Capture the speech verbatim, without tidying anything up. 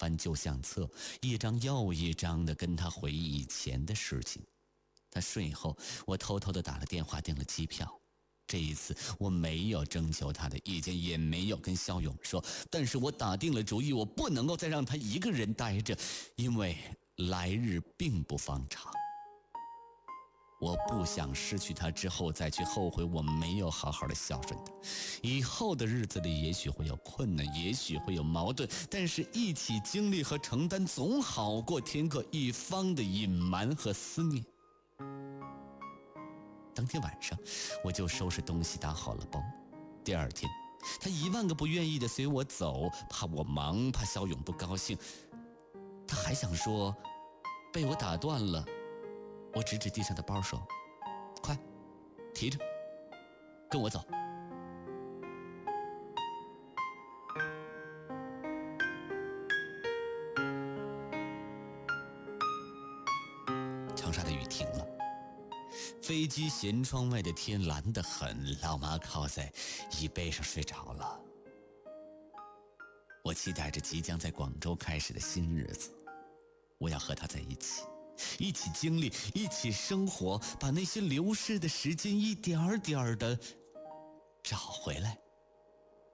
翻旧相册，一张又一张的跟他回忆以前的事情。他睡后，我偷偷的打了电话订了机票。这一次我没有征求他的意见，也没有跟肖勇说，但是我打定了主意，我不能够再让他一个人待着，因为来日并不方长。我不想失去他之后再去后悔我没有好好的孝顺他。以后的日子里也许会有困难，也许会有矛盾，但是一起经历和承担总好过天各一方的隐瞒和思念。当天晚上我就收拾东西打好了包。第二天他一万个不愿意的随我走，怕我忙，怕肖勇不高兴。他还想说，被我打断了。我指指地上的包说，快提着跟我走。长沙的雨停了，飞机舷窗外的天蓝得很，老妈靠在椅背上睡着了。我期待着即将在广州开始的新日子，我要和他在一起，一起经历，一起生活，把那些流逝的时间一点点的找回来。